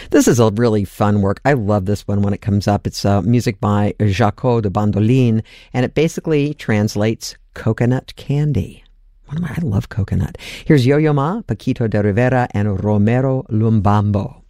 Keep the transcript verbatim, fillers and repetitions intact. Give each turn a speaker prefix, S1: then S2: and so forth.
S1: This is a really fun work. I love this one when it comes up. It's uh, music by Jaco de Bandolin, and it basically translates coconut candy. One of my, I love coconut. Here's Yo-Yo Ma, Paquito de Rivera, and Romero Lumbambo.